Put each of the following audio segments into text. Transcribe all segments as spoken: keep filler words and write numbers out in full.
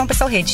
Pessoal Rede.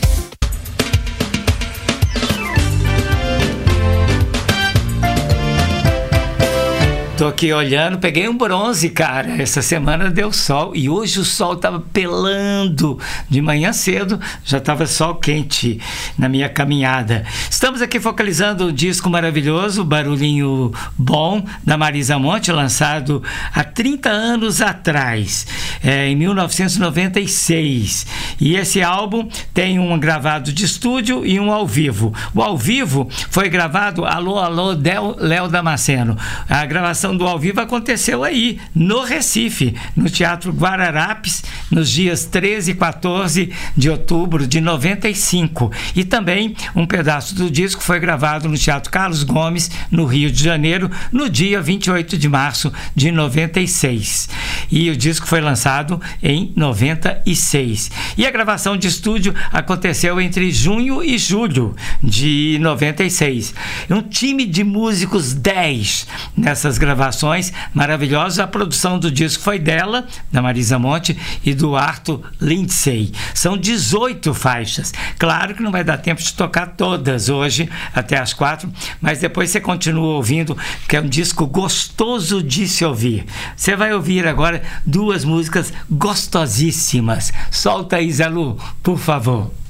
Tô aqui olhando, peguei um bronze, cara. Essa semana deu sol e hoje o sol tava pelando. De manhã cedo já tava sol quente na minha caminhada. Estamos aqui focalizando o disco maravilhoso, Barulhinho Bom, da Marisa Monte, lançado há trinta anos atrás, é, em mil novecentos e noventa e seis. E esse álbum tem um gravado de estúdio e um ao vivo. O ao vivo foi gravado Alô, Alô, Del, Léo Damasceno. A gravação do ao vivo aconteceu aí, no Recife, no Teatro Guararapes, nos dias treze e quatorze de outubro de noventa e cinco. E também um pedaço do disco foi gravado no Teatro Carlos Gomes, no Rio de Janeiro, no dia vinte e oito de março de noventa e seis. E o disco foi lançado em noventa e seis. E a gravação de estúdio aconteceu entre junho e julho de noventa e seis. Um time de músicos dez nessas gravações maravilhosas. A produção do disco foi dela, da Marisa Monte, e do Arthur Lindsay. São dezoito faixas. Claro que não vai dar tempo de tocar todas hoje, até às quatro, mas depois você continua ouvindo, que é um disco gostoso de se ouvir. Você vai ouvir agora duas músicas gostosíssimas. Solta aí, Zé Lu, por favor.